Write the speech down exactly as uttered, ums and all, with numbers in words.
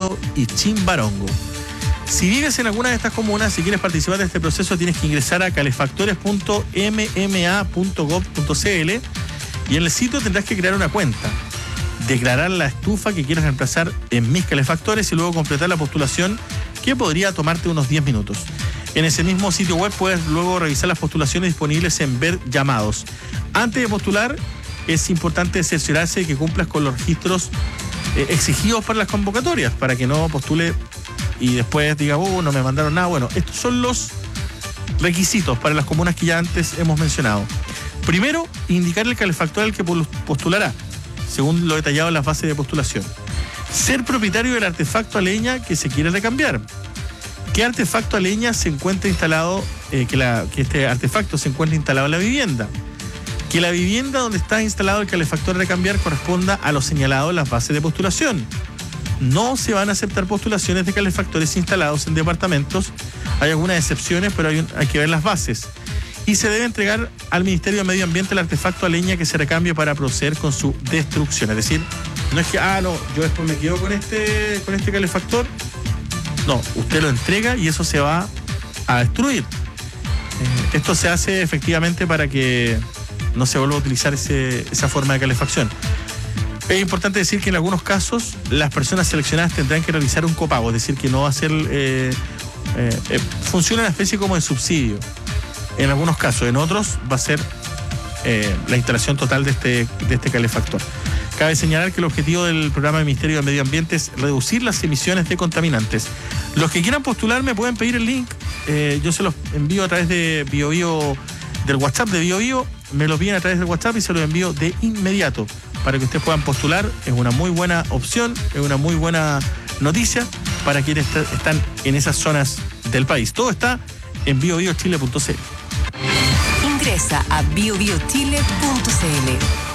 Osorno y Chimbarongo. Si vives en alguna de estas comunas, si quieres participar de este proceso, tienes que ingresar a calefactores punto m m a punto gov punto c l y en el sitio tendrás que crear una cuenta, declarar la estufa que quieres reemplazar en Mis Calefactores y luego completar la postulación, que podría tomarte unos diez minutos. En ese mismo sitio web puedes luego revisar las postulaciones disponibles en Ver Llamados. Antes de postular, es importante cerciorarse de que cumplas con los registros eh, exigidos para las convocatorias, para que no postule y después diga, oh, no me mandaron nada. Bueno, estos son los requisitos para las comunas que ya antes hemos mencionado. Primero, indicar el calefactor al que postulará, según lo detallado en las bases de postulación. Ser propietario del artefacto a leña que se quiere recambiar. ¿Qué artefacto a leña se encuentra instalado, eh, que, la, que este artefacto se encuentra instalado en la vivienda? Que la vivienda donde está instalado el calefactor a recambiar corresponda a lo señalado en las bases de postulación. No se van a aceptar postulaciones de calefactores instalados en departamentos. Hay algunas excepciones, pero hay, un, hay que ver las bases. Y se debe entregar al Ministerio de Medio Ambiente el artefacto a leña que se recambie para proceder con su destrucción. Es decir, no es que, ah, no, yo después me quedo con este, con este calefactor. No, usted lo entrega y eso se va a destruir. Eh, esto se hace efectivamente para que no se vuelva a utilizar ese, esa forma de calefacción. Es importante decir que en algunos casos las personas seleccionadas tendrán que realizar un copago, es decir, que no va a ser... Eh, eh, eh, funciona una especie como de subsidio. En algunos casos, en otros va a ser eh, la instalación total de este, de este calefactor. Cabe señalar que el objetivo del programa del Ministerio de Medio Ambiente es reducir las emisiones de contaminantes. Los que quieran postular me pueden pedir el link, eh, yo se los envío a través de Bio Bio, del WhatsApp de Bio Bio, me los piden a través del WhatsApp y se los envío de inmediato para que ustedes puedan postular. Es una muy buena opción, es una muy buena noticia para quienes est- están en esas zonas del país. Todo está en bio bio chile punto c l. Ingresa a bio bio chile punto c l.